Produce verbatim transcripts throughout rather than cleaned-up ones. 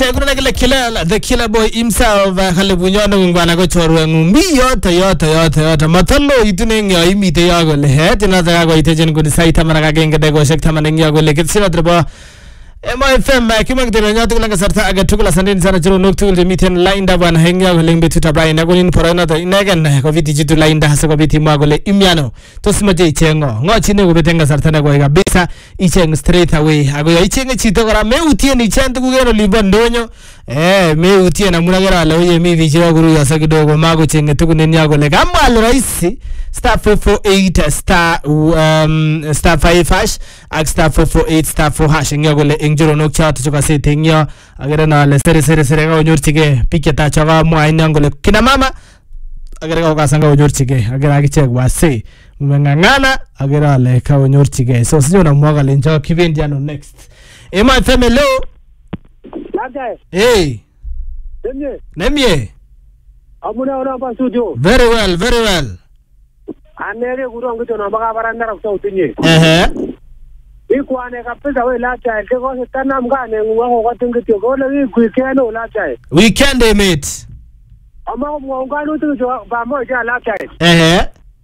kuna kile killer the killer boy himself khale bunyono ngwana ko chorwe ngumbi yote yote yote yote matalo itune ngyo imite yago le he tina daga ko ite jen kun saita maraga genge de go shek tamane ngyo le kitsira drba M F M kimak de nyatu langa sarta aga tukula sandin sana jiro noktul de miten line da ban hengya ko lengbe tuta brai na gonin porana da inagan ko viti jitu line da hasa ko viti mago le imyano to smaje ichengo ngo chine ko betenga sarta na ko ga bisa icheng straight away ago icheng chito kora me utie ni chantu ku gero libon donyo eh me utie na munagera la uye mi vijiro guru ya sakidogo mago chenge tukune nyago le gamal raisi star four four eight star um star five hash ak star four four eight star four hash nyago le engjoro nok chat chuka se tengyo agera na le sere sere sere ga onyortige piketa chaga mo ainango le kina mama agera ga kasanga onyortige agera giche wase mngangana agera le ka onyortige so sinyo na mwaga le njo kibendiano next e my family Nage. Hey. Nemye. Nemye. Amuna ora pa studio. Very well, very well. Anere guru angu chona baga baranda rakta utinye. Eh. Ikwane kapesa we la chai ke ko tana mgane ngwa ko tingi tyo ko le weekend la chai. Weekend day mate. Ama mo ngano tu jo ba mo ja la chai. Eh.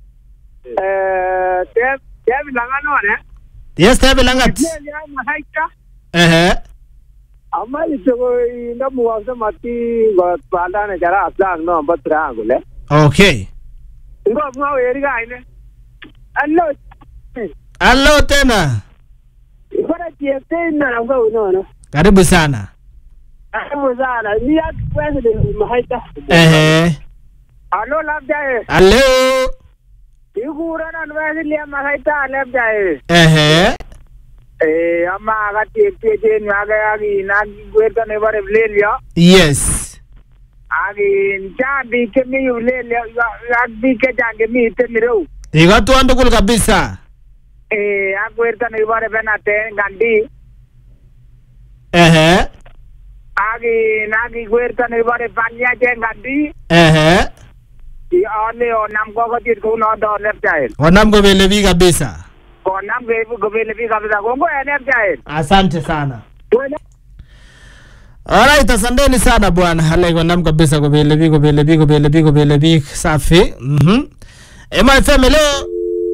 Eh te te bilangano ne. Yes, te bilangat. Ya mahaika. Eh. Amma ito ko inda muwasa mati banda ne jara aslang no batra ngule. Okay. Ngo mo eri ga ine. Allo. Hello tena. Ibara tiete na ngo no no. Karibu sana. Karibu sana. Ni ya president mahaita. Eh. Allo labda e. Hello. Igura na nwezi liya mahaita labda e. Eh. Eh amma aga tiete je ni aga agi na gwerta ne bare vlelia. Yes. Agi jambi ke mi vlelia agi ke jange mi temiro. Iga tu ando kul kabisa. Eh agwerta ne bare benate gandi. Eh. Agi nagi gwerta ne bare panya je gandi. Eh. I ale onam ko ko tit ko no do lep jail. Onam go bele vi kabisa. Onam ge go bele vi kabisa go go lep jail. Asante sana. Alright, asanteni sana bwana. Hale go nam kabisa go bele vi go bele vi go bele vi go bele vi safi. Mhm. M F M hello.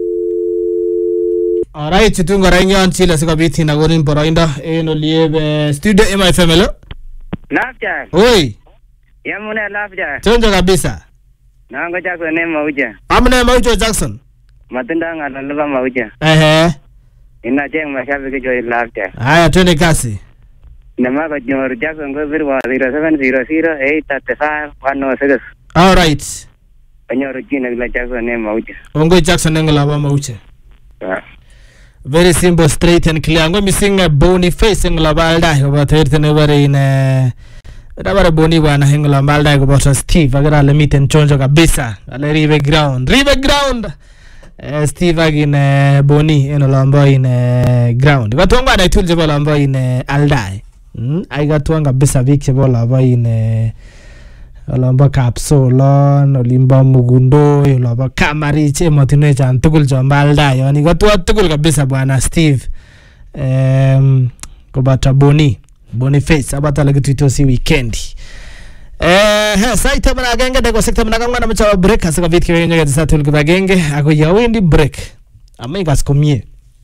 Alright, chitungo rainyo chile siko biti na gonin poroinda eno liebe studio M F M hello. Lapja. Oi. Yamuna lapja. Chonjo kabisa. Nango Jackson ne mauja. Amne maujo Jackson. Matunda ngala laba mauja. Eh. Ina jeng mashabi ke joy lapja. Haya twende kasi. Nama ko jor Jackson go virwa zero seven zero zero eight three five one zero six. All right. Anyor jina la Jackson ne mauja. Ongo Jackson ngala ba mauche. Very simple, straight and clear. I'm going to sing a bony face in la balda about it and over in a rubber bony one hang la balda about Steve. I got a limit and chonjo kabisa. Ale rive ground. Rive ground. Uh, Steve agin uh, bony in a lamba in uh, ground. Got one guy I told you about lamba in uh, Aldai. Hmm? I got one kabisa vik about lamba in uh, lamba kapsolon olimba mugundo lamba kamariche motine chan tukul jombalda yani got tukul kabisa bwana Steve um kobata boni boni face abata la kitu si weekend eh ha saita bana genge de ko sekta bana kangana mcha break asaka vit kiwenye ga satul ga genge ako yawendi break amiga skomie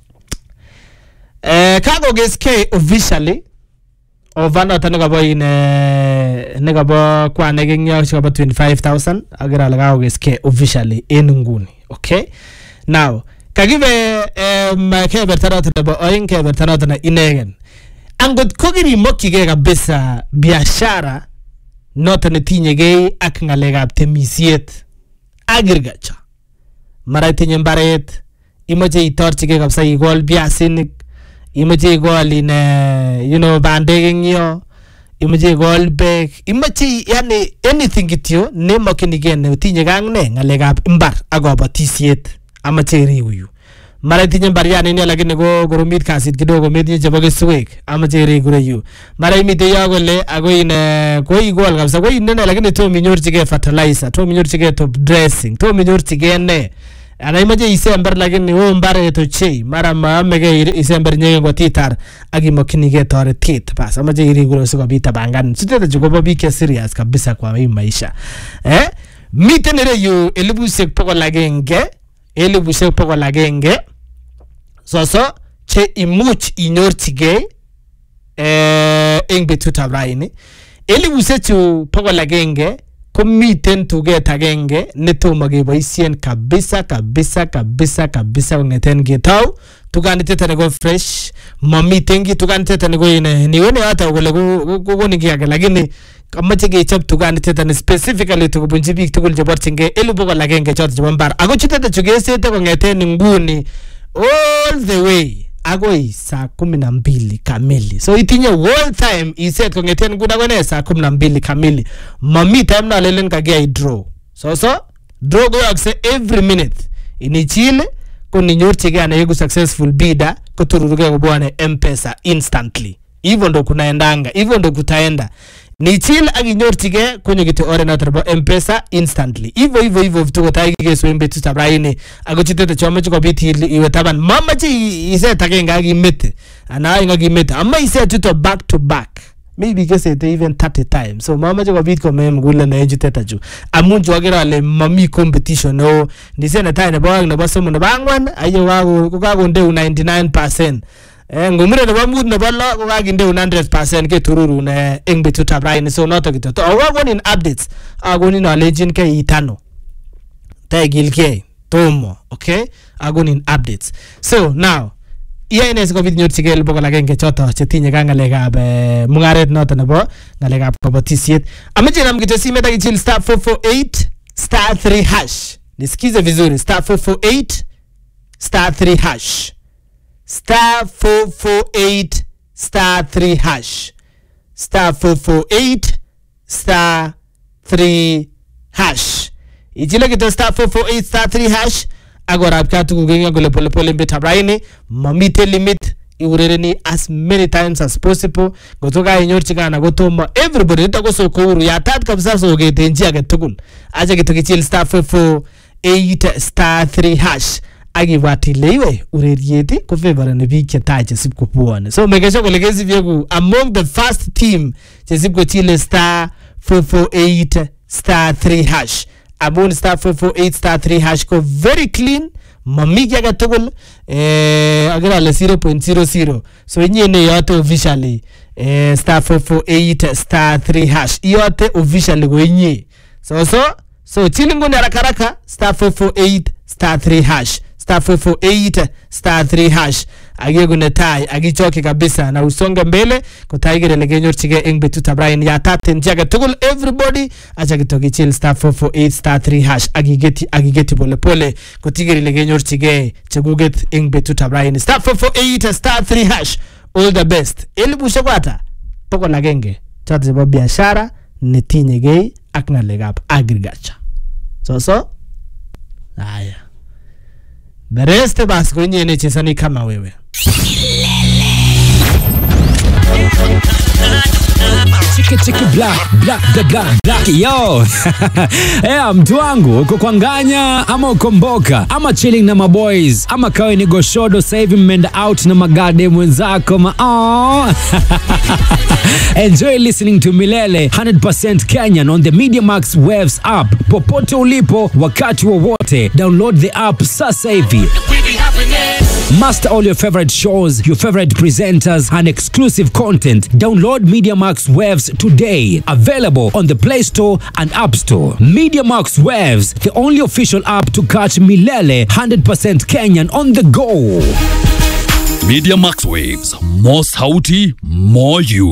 eh kago geske officially Ovano tanaga boy in nega bo kwa negengya chaba twenty-five thousand agira laga ogeske officially enunguni. Okay, now kagive um ke bertarata na bo oyin ke bertarata na inegen angot kogiri mokige kabisa biashara not na tinyege ak ngalega temisiet agirgacha mara tinye mbaret imoje itorchige kabisa igol biasinik imache gol in you know bandeging yo imache gol bag imache yani anything kityo ne makinige ne tinye gang ne ngalegap imbar agoba tisiet amache riuyu mara tinye mbar yani ne lakini go goromit kasit kidogo medinye jabage swek amache rigure yu mara imite yago le ago in ko igol kabisa ko in ne lakini to minyorchige fertilizer to minyorchige top dressing to minyorchige ne ana imaje isember lakini o mbaret ochei mara maamege isember nyege ngotitar akimakinige toretet bas amaje irigulo sikobit abangan sitete chukobo bike serious kabisa kwa hii maisha eh miten ireyu elibushek pokol agenge elibushek pokol agenge soso che imuch inyorchigei eh eng betutab raini elibushek chu pokol agenge komiten tuget agenge netomo keboisien kabisa kabisa kabisa kabisa kongeten ketau tuganitete ne go fresh mamiten ki tuganitete ne go ine niwene hata kole kokoni ki age lakini kamache kechop tuganitete ne specifically tukubunji biik tugul cheborchinge elibu pokol agenge choto chebo mbar ako chutete chugesete kongeten nguni all the way agoi saa kumi na mbili kamili so itinye whole time iset kongeten nguni agone saa kumi na mbili kamili mami time na lelen kagea draw so so draw go akse every minute inichile kuni nyorchige ana yegu successful bidder kutururuge kubwane M-Pesa instantly hivyo ndo kunaendanga hivyo ndo kutaenda ni chill aginyorchige kwenye kitu ore na turbo M-Pesa instantly hivyo hivyo hivyo vitu kotagi keso imbetu tabraini ago chitete chome chiko biti iwe taban mama chi ise takenga agimete ana inga agimete ama ise tuto back to back maybe kese ite even thirty times so mama chiko biti kome mgule na enju teta ju amunju wagira le mami competition o nise na tae nebo ang nebo somo nebo angwan ayo wago kukago ndeu ninety-nine percent eh ngumure nebo mud nebo lo ko kaginde one hundred percent ke tururu ne eng betutab raini so noto kito awagon in updates agon in legend ke itano tagil ke tomo okay agon in updates so now ines ko bit nyorchige elbo kala genge choto chetinye kangalekab mungaret noto nebo ngalekab kabotisiet amache nam kito simet akichil star four four eight star three hash nisikize vizuri star four four eight star three hash star four four eight star three hash star four four eight star three hash ichile kito star four four eight star three hash agora katu kugenga gole pole pole betab raini mamite limit iurereni as many times as possible gotoka inyorchika na gotomo everybody ndako sokuru ya tat kabisa so getenji age tugul aje kitokichil star four four eight star three hash agibwati leiwe urerieti ko favor ne biik chetai chesib kopwone so megesho kole kesib yeku among the first team chesib ko chile star four four eight star three hash abon star four four eight star three hash ko very clean mamiki aga tugul eh agira le zero point zero zero so nyene yote officially eh star four four eight star three hash yote officially go nyi so so so chilingo ni rakaraka star four four eight star three hash star four four eight star three hash agegune tai agichoki kabisa na usonge mbele kutaigere legenyorchige eng betutab raini ya taten jaga tugul everybody acha kitoki chill star four four eight star three hash agigeti agigeti pole pole kutigere legenyorchige cheguget eng betutab raini star four four eight star three hash all the best elibushe kwata poko lagenge chat zebo biashara netinye gei akna legap agriculture so so haya the rest bas kwenye ne chesani kama wewe Chiki chiki black black the black black yo eh mtu wangu uko kwanganya ama uko mboka ama chilling na maboys ama kawe ni goshodo sasa hivi mmenda out na magade mwenzako ma oh. Enjoy listening to Milele one hundred percent Kenyan on the Media Max Waves app popote ulipo wakati wowote download the app sasa hivi. Master all your favorite shows, your favorite presenters, and exclusive content. Download Media Max Waves today. Available on the Play Store and App Store. Media Max Waves, the only official app to catch Milele one hundred percent Kenyan on the go. Media Max Waves, more sauti, more you.